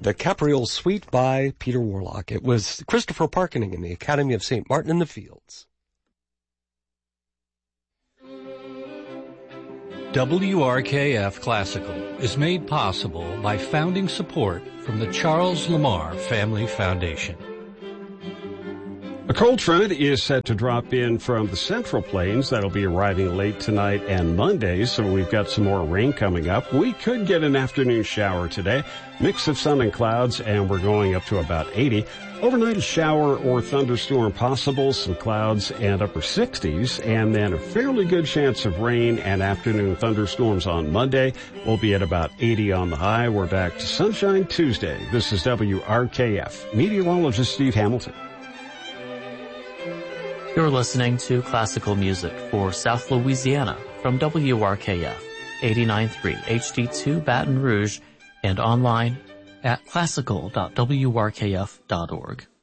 The Capriole Suite by Peter Warlock. It was Christopher Parkening in the Academy of St. Martin in the Fields. WRKF Classical is made possible by founding support from the Charles Lamar Family Foundation. A cold front is set to drop in from the Central Plains. That'll be arriving late tonight and Monday, so we've got some more rain coming up. We could get an afternoon shower today. Mix of sun and clouds, and we're going up to about 80. Overnight, a shower or thunderstorm possible, some clouds and upper 60s, and then a fairly good chance of rain and afternoon thunderstorms on Monday. We'll be at about 80 on the high. We're back to sunshine Tuesday. This is WRKF. Meteorologist Steve Hamilton. You're listening to classical music for South Louisiana from WRKF 89.3 HD2 Baton Rouge and online at classical.wrkf.org.